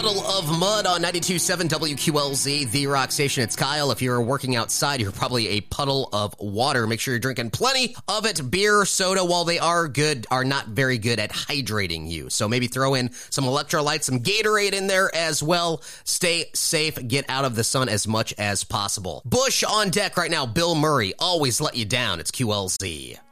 Puddle of Mud on 92.7 WQLZ, the rock station. It's Kyle. If you're working outside, you're probably a puddle of water. Make sure you're drinking plenty of it. Beer, soda, while they are good, are not very good at hydrating you. So maybe throw in some electrolytes, some Gatorade in there as well. Stay safe. Get out of the sun as much as possible. Bush on deck right now. Bill Murray, always let you down. It's QLZ.